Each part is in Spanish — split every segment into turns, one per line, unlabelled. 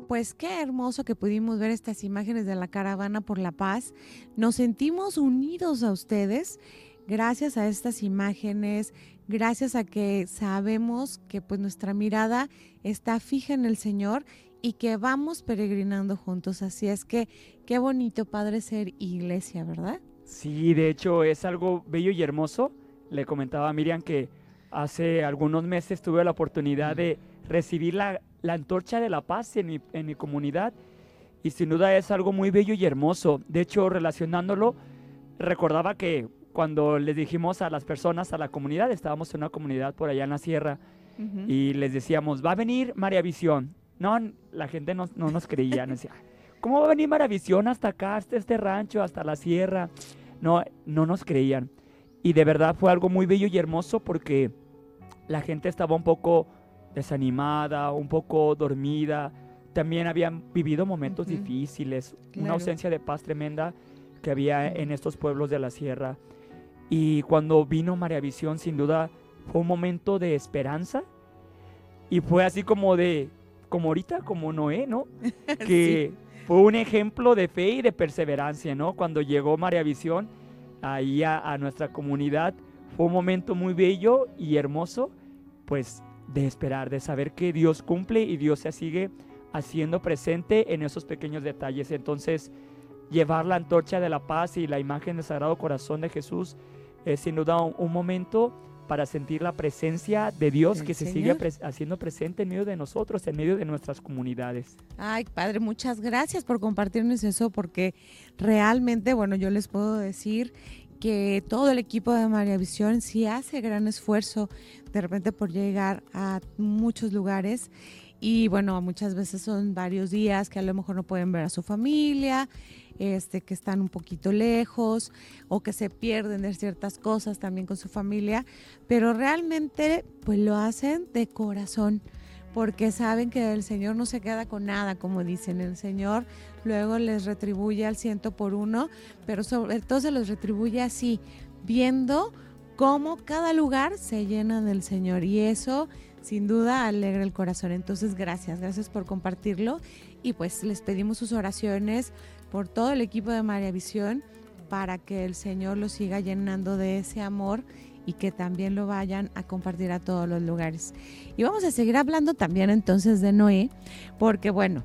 Pues qué hermoso que pudimos ver estas imágenes de la Caravana por la Paz. Nos sentimos unidos a ustedes gracias a estas imágenes, gracias a que sabemos que pues nuestra mirada está fija en el Señor y que vamos peregrinando juntos. Así es que qué bonito, Padre, ser iglesia, ¿verdad?
Sí, de hecho es algo bello y hermoso. Le comentaba a Miriam que hace algunos meses tuve la oportunidad de recibir la antorcha de la paz en mi comunidad y sin duda es algo muy bello y hermoso. De hecho, relacionándolo, recordaba que cuando les dijimos a las personas, a la comunidad, estábamos en una comunidad por allá en la sierra
Ujú.
y les decíamos, va a venir María Visión. No, la gente no nos creía, nos decía, ¿cómo va a venir María Visión hasta acá, hasta este rancho, hasta la sierra? No nos creían. Y de verdad fue algo muy bello y hermoso porque la gente estaba un poco desanimada, un poco dormida. También habían vivido momentos
Ujú.
difíciles, una
Claro.
ausencia de paz tremenda que había
Ujú.
en estos pueblos de la sierra. Y cuando vino María Visión, sin duda fue un momento de esperanza y fue así como ahorita, como Noé, ¿no?
Sí.
Que fue un ejemplo de fe y de perseverancia, ¿no? Cuando llegó María Visión ahí a nuestra comunidad, fue un momento muy bello y hermoso, pues de esperar, de saber que Dios cumple y Dios se sigue haciendo presente en esos pequeños detalles. Entonces, llevar la antorcha de la paz y la imagen del Sagrado Corazón de Jesús es sin duda un momento para sentir la presencia de Dios
Del
que se sigue
Señor.
haciendo presente en medio de nosotros, en medio de nuestras comunidades.
Ay, Padre, muchas gracias por compartirnos eso, porque realmente, bueno, yo les puedo decir que todo el equipo de María Visión sí hace gran esfuerzo de repente por llegar a muchos lugares y bueno, muchas veces son varios días que a lo mejor no pueden ver a su familia, que están un poquito lejos o que se pierden de ciertas cosas también con su familia, pero realmente pues lo hacen de corazón porque saben que el Señor no se queda con nada, como dicen, el Señor luego les retribuye al 100 por 1, pero sobre todo se los retribuye así, viendo cómo cada lugar se llena del Señor y eso sin duda alegra el corazón. Entonces gracias por compartirlo y pues les pedimos sus oraciones por todo el equipo de María Visión para que el Señor los siga llenando de ese amor y que también lo vayan a compartir a todos los lugares. Y vamos a seguir hablando también entonces de Noé, porque bueno,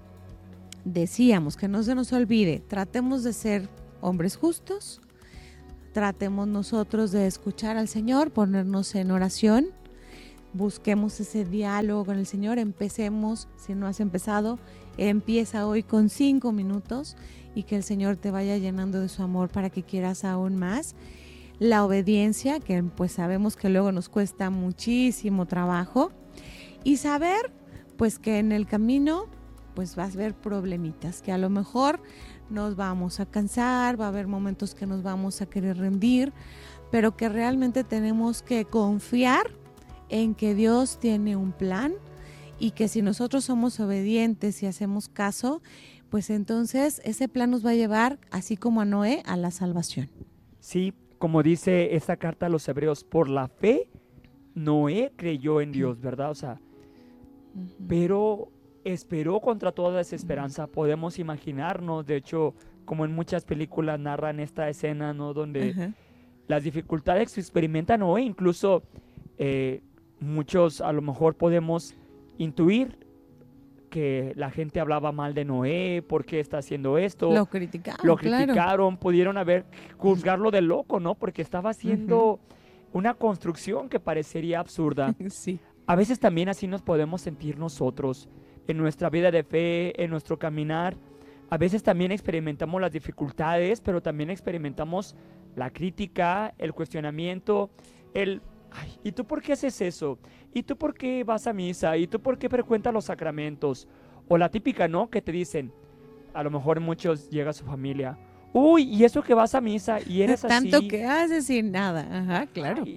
decíamos que no se nos olvide, tratemos de ser hombres justos, tratemos nosotros de escuchar al Señor, ponernos en oración, busquemos ese diálogo con el Señor, empecemos, si no has empezado, empieza hoy con 5 minutos y que el Señor te vaya llenando de su amor para que quieras aún más. La obediencia, que pues sabemos que luego nos cuesta muchísimo trabajo, y saber pues que en el camino pues vas a ver problemitas, que a lo mejor nos vamos a cansar, va a haber momentos que nos vamos a querer rendir, pero que realmente tenemos que confiar en que Dios tiene un plan y que si nosotros somos obedientes y hacemos caso, pues entonces ese plan nos va a llevar, así como a Noé, a la salvación.
Sí, como dice esta carta a los hebreos, por la fe Noé creyó en Dios, ¿verdad? O sea,
Ujú.
pero esperó contra toda desesperanza. Podemos imaginarnos, de hecho, como en muchas películas narran esta escena, ¿no? Donde
Ajá.
las dificultades que experimenta Noé, incluso eh, muchos a lo mejor podemos intuir que la gente hablaba mal de Noé, ¿por qué está haciendo esto?
Lo criticaban,
Lo
claro.
criticaron, pudieron juzgarlo de loco, ¿no? Porque estaba
Ujú.
haciendo una construcción que parecería absurda.
Sí.
A veces también así nos podemos sentir nosotros en nuestra vida de fe, en nuestro caminar. A veces también experimentamos las dificultades, pero también experimentamos la crítica, el cuestionamiento, el, ay, ¿y tú por qué haces eso? ¿Y tú por qué vas a misa? ¿Y tú por qué frecuentas los sacramentos? O la típica, ¿no? Que te dicen, a lo mejor muchos llega a su familia, uy, ¿y eso que vas a misa? ¿Y eres
Tanto
así?
que haces y nada. Ajá,
Ah,
claro.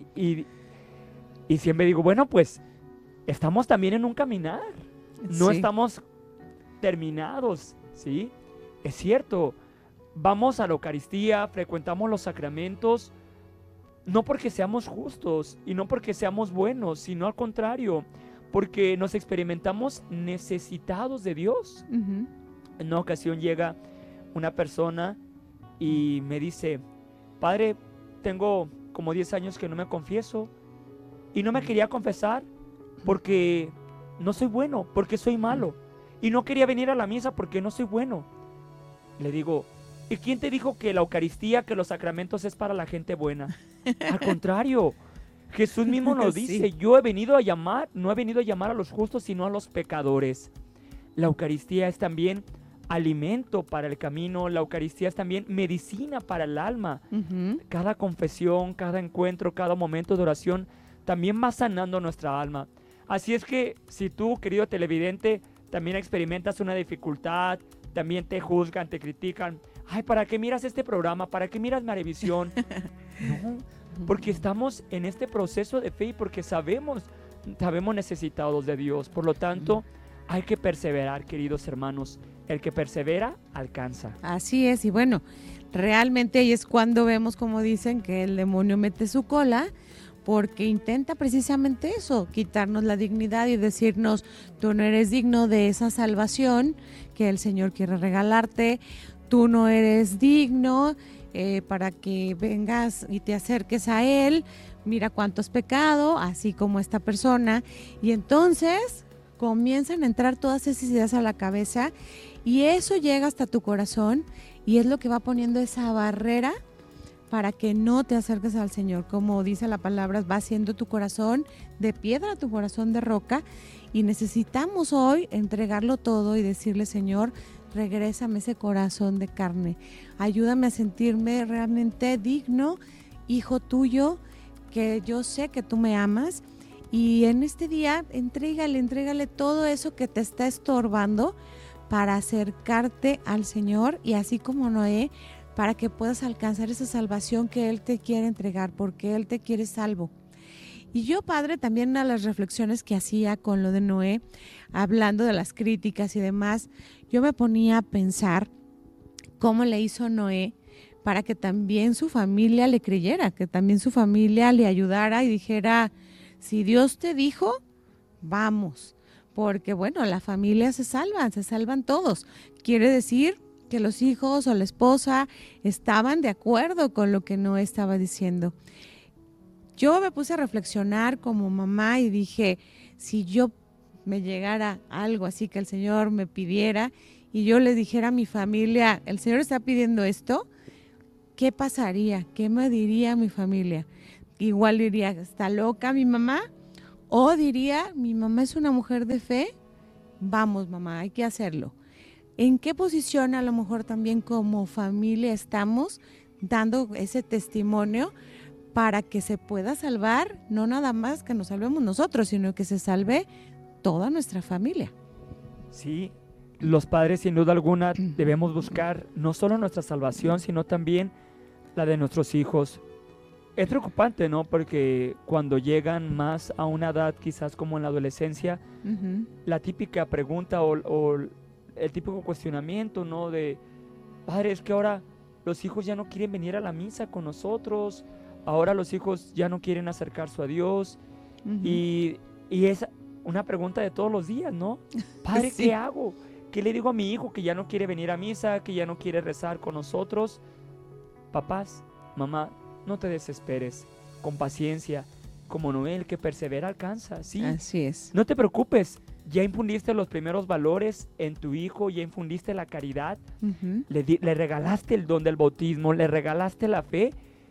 y siempre digo, bueno, pues estamos también en un caminar. No
Sí.
estamos terminados, ¿sí? Es cierto, vamos a la Eucaristía, frecuentamos los sacramentos, no porque seamos justos y no porque seamos buenos, sino al contrario, porque nos experimentamos necesitados de Dios.
Ujú.
En una ocasión llega una persona y me dice, padre, tengo como 10 años que no me confieso y no me quería confesar porque no soy bueno, porque soy malo. Y no quería venir a la misa porque no soy bueno. Le digo, ¿y quién te dijo que la Eucaristía, que los sacramentos es para la gente buena? Al contrario, Jesús mismo nos dice,
Sí.
yo he venido a llamar, no he venido a llamar a los justos, sino a los pecadores. La Eucaristía es también alimento para el camino, la Eucaristía es también medicina para el alma.
Ujú.
Cada confesión, cada encuentro, cada momento de oración también va sanando nuestra alma. Así es que si tú, querido televidente, también experimentas una dificultad, también te juzgan, te critican, ay, ¿para qué miras este programa? ¿Para qué miras Marevisión? No, porque estamos en este proceso de fe y porque sabemos necesitados de Dios. Por lo tanto, hay que perseverar, queridos hermanos. El que persevera, alcanza.
Así es, y bueno, realmente ahí es cuando vemos, como dicen, que el demonio mete su cola, porque intenta precisamente eso, quitarnos la dignidad y decirnos, tú no eres digno de esa salvación que el Señor quiere regalarte, tú no eres digno para que vengas y te acerques a Él, mira cuánto has pecado, así como esta persona, y entonces comienzan a entrar todas esas ideas a la cabeza y eso llega hasta tu corazón y es lo que va poniendo esa barrera para que no te acerques al Señor. Como dice la palabra, va haciendo tu corazón de piedra, tu corazón de roca, y necesitamos hoy entregarlo todo y decirle, Señor, regrésame ese corazón de carne, ayúdame a sentirme realmente digno, hijo tuyo, que yo sé que tú me amas, y en este día entrégale todo eso que te está estorbando para acercarte al Señor, y así como Noé, para que puedas alcanzar esa salvación que Él te quiere entregar, porque Él te quiere salvo. Y yo, Padre, también una de las reflexiones que hacía con lo de Noé, hablando de las críticas y demás, yo me ponía a pensar cómo le hizo Noé para que también su familia le creyera, que también su familia le ayudara y dijera, si Dios te dijo, vamos. Porque bueno, la familia se salvan todos. Quiere decir que los hijos o la esposa estaban de acuerdo con lo que Noé estaba diciendo. Yo me puse a reflexionar como mamá y dije, si yo me llegara algo así que el Señor me pidiera y yo le dijera a mi familia, el Señor está pidiendo esto, ¿qué pasaría? ¿Qué me diría mi familia? Igual diría, ¿está loca mi mamá? O diría, mi mamá es una mujer de fe, vamos mamá, hay que hacerlo. ¿En qué posición a lo mejor también como familia estamos dando ese testimonio para que se pueda salvar, no nada más que nos salvemos nosotros, sino que se salve toda nuestra familia?
Sí, los padres sin duda alguna debemos buscar no solo nuestra salvación, sino también la de nuestros hijos. Es preocupante, ¿no? Porque cuando llegan más a una edad quizás como en la adolescencia,
Uh-huh.
la típica pregunta o el típico cuestionamiento, ¿no? De, padre, es que ahora los hijos ya no quieren venir a la misa con nosotros, ahora los hijos ya no quieren acercarse a Dios.
Uh-huh.
Y es una pregunta de todos los días, ¿no? Padre,
Sí.
¿qué hago? ¿Qué le digo a mi hijo que ya no quiere venir a misa, que ya no quiere rezar con nosotros? Papás, mamá, no te desesperes, con paciencia, como Noel, que persevera alcanza, ¿sí?
Así es.
No te preocupes, ya infundiste los primeros valores en tu hijo, ya infundiste la caridad,
Uh-huh.
le regalaste el don del bautismo, le regalaste la fe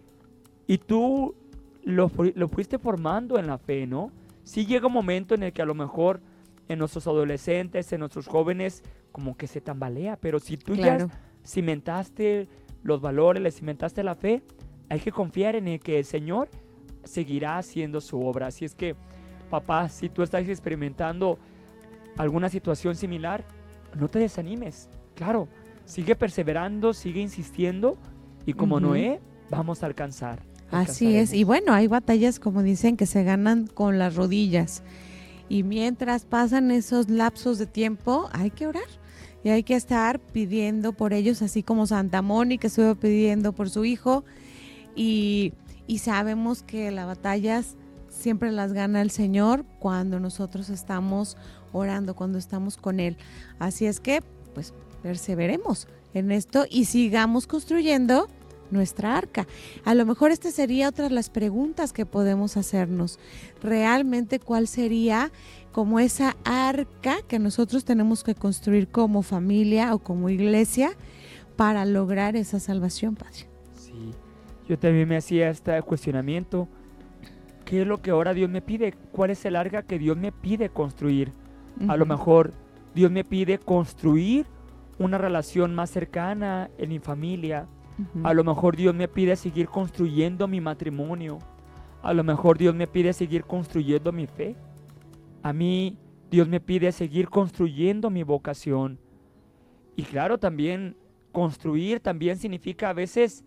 y tú lo fuiste formando en la fe, ¿no? Sí llega un momento en el que a lo mejor en nuestros adolescentes, en nuestros jóvenes, como que se tambalea, pero si tú
Claro.
ya cimentaste los valores, le cimentaste la fe, hay que confiar en el que el Señor seguirá haciendo su obra. Así es que, papá, si tú estás experimentando alguna situación similar, no te desanimes. Claro, sigue perseverando, sigue insistiendo y como
Ujú.
Noé, vamos a alcanzar.
Así es. Y bueno, hay batallas, como dicen, que se ganan con las rodillas. Y mientras pasan esos lapsos de tiempo, hay que orar. Y hay que estar pidiendo por ellos, así como Santa Mónica estuvo pidiendo por su hijo. Y sabemos que las batallas siempre las gana el Señor cuando nosotros estamos orando, cuando estamos con Él. Así es que, pues, perseveremos en esto y sigamos construyendo nuestra arca. A lo mejor esta sería otra de las preguntas que podemos hacernos. Realmente, ¿cuál sería como esa arca que nosotros tenemos que construir como familia o como iglesia para lograr esa salvación, Padre?
Sí, yo también me hacía este cuestionamiento. ¿Qué es lo que ahora Dios me pide? ¿Cuál es el arca que Dios me pide construir? A lo mejor Dios me pide construir una relación más cercana en mi familia. A lo mejor Dios me pide seguir construyendo mi matrimonio. A lo mejor Dios me pide seguir construyendo mi fe. A mí Dios me pide seguir construyendo mi vocación. Y claro, también construir también significa a veces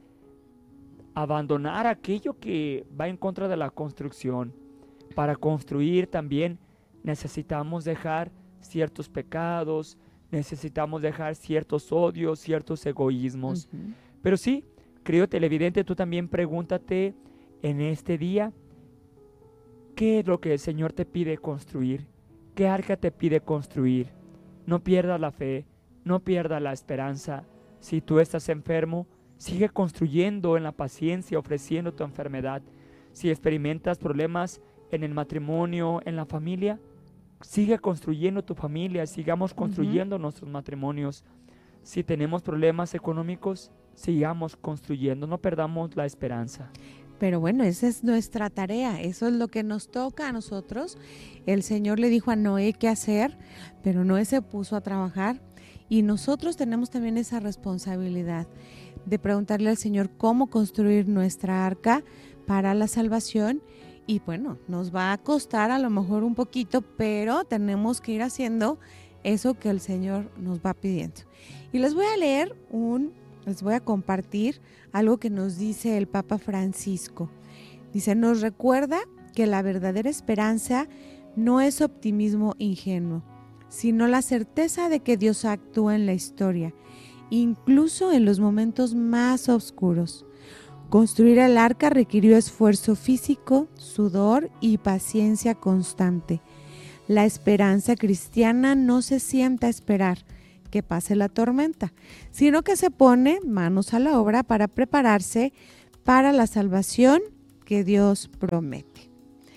abandonar aquello que va en contra de la construcción. Para construir también necesitamos dejar ciertos pecados, necesitamos dejar ciertos odios, ciertos egoísmos. Pero sí, querido televidente, tú también pregúntate en este día, ¿qué es lo que el Señor te pide construir? ¿Qué arca te pide construir? No pierdas la fe, no pierdas la esperanza. Si tú estás enfermo, sigue construyendo en la paciencia, ofreciendo tu enfermedad. Si experimentas problemas en el matrimonio, en la familia, sigue construyendo tu familia, sigamos construyendo nuestros matrimonios. Si tenemos problemas económicos, sigamos construyendo, no perdamos la esperanza.
Pero bueno, esa es nuestra tarea, eso es lo que nos toca a nosotros. El Señor le dijo a Noé qué hacer, pero Noé se puso a trabajar y nosotros tenemos también esa responsabilidad de preguntarle al Señor cómo construir nuestra arca para la salvación. Y bueno, nos va a costar a lo mejor un poquito, pero tenemos que ir haciendo eso que el Señor nos va pidiendo. Y les voy a leer les voy a compartir algo que nos dice el Papa Francisco. Dice, nos recuerda que la verdadera esperanza no es optimismo ingenuo, sino la certeza de que Dios actúa en la historia, incluso en los momentos más oscuros. Construir el arca requirió esfuerzo físico, sudor y paciencia constante. La esperanza cristiana no se sienta a esperar que pase la tormenta, sino que se pone manos a la obra para prepararse para la salvación que Dios promete.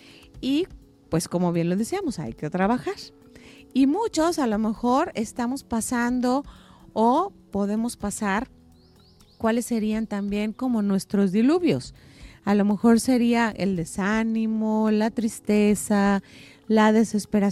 Y pues como bien lo decíamos, hay que trabajar. Y muchos a lo mejor estamos pasando o podemos pasar cuáles serían también como nuestros diluvios. A lo mejor sería el desánimo, la tristeza, la desesperación